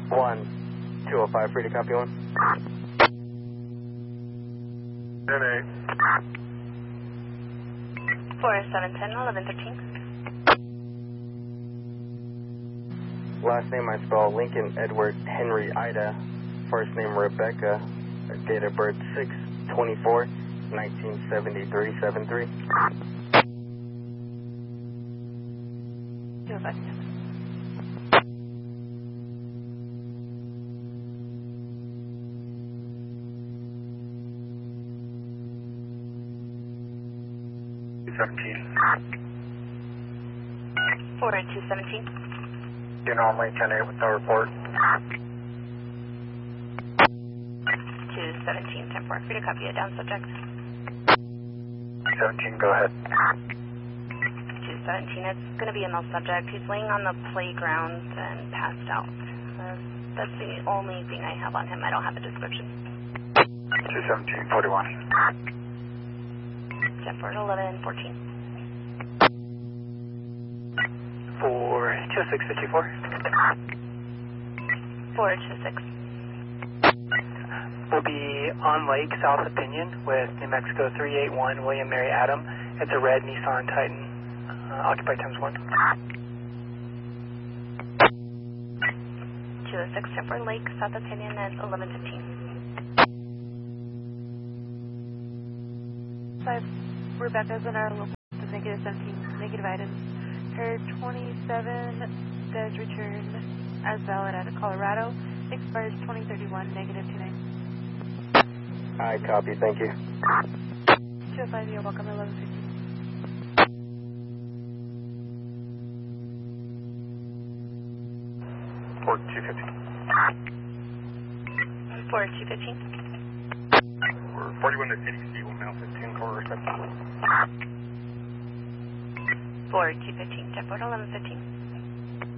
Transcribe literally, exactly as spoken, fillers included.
one, two oh five, free to copy one. N A. four seven ten, eleven thirteen. Last name I spell Lincoln Edward Henry Ida. First name Rebecca. Date of birth six twenty-four, nineteen seventy-three, seven three. two oh five. two seventeen. four two seventeen. You know, Lincoln eight with no report. two seventeen, ten four, free to copy a down subject. seventeen, go ahead. two seventeen, it's going to be a male subject. He's laying on the playground and passed out. Uh, that's the only thing I have on him. I don't have a description. two seventeen, forty-one. ten four, eleven fourteen. four two six fifty-four. four two six. We'll be on Lake, South Opinion, with New Mexico three eight one, William Mary Adam. It's a red Nissan Titan, uh, occupied times one. two oh six, ten four, Lake, South Opinion at eleven fifteen. Five, Rebecca's in our local, negative seventeen, negative items. Her twenty-seven does return as valid out of Colorado. Expires twenty thirty-one, negative two nine. I copy, thank you. two oh five, you're welcome, eleven fifteen. four two fifteen. four two fifteen. We're forty-one to City C, one mile fifteen, core reception. four two fifteen, ten four, eleven fifteen.